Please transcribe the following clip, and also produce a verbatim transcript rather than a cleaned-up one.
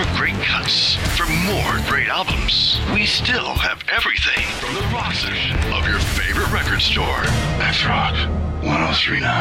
more great cuts, for more great albums. We still have everything from the rock section of your favorite record store. That's Rock one oh three point nine.